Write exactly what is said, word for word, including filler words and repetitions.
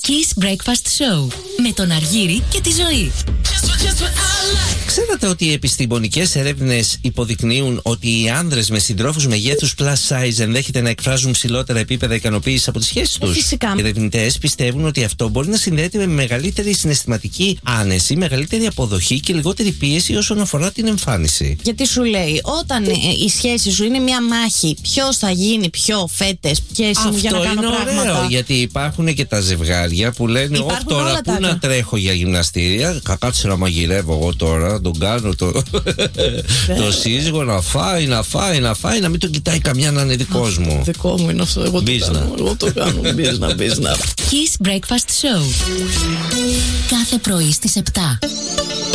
Kiss Breakfast Show με τον Αργύρη και τη Ζωή. Ξέρατε ότι οι επιστημονικές έρευνες υποδεικνύουν ότι οι άνδρες με συντρόφους μεγέθους plus size ενδέχεται να εκφράζουν ψηλότερα επίπεδα ικανοποίησης από τις σχέσεις τους? Φυσικά. Οι ερευνητές πιστεύουν ότι αυτό μπορεί να συνδέεται με μεγαλύτερη συναισθηματική άνεση, μεγαλύτερη αποδοχή και λιγότερη πίεση όσον αφορά την εμφάνιση. Γιατί σου λέει, όταν ε, η σχέση σου είναι μια μάχη, ποιος θα γίνει πιο φέτες και εσύ μου για να κάνω Αυτό είναι πράγματα. ωραίο, γιατί υπάρχουν και τα ζευγάρια που λένε: όχι τώρα που να τρέχω για γυμναστήρια, κάτσε να μαγειρεύω εγώ τώρα, να τον κάνω το, το σύζυγο να φάει, να φάει, να φάει, να μην τον κοιτάει καμιά να είναι δικός μου. Δικό μου είναι αυτό, εγώ το Μπίζνα. κάνω, εγώ το κάνω, μπίζνα, μπίζνα. Kiss Breakfast Show. Κάθε πρωί στις επτά.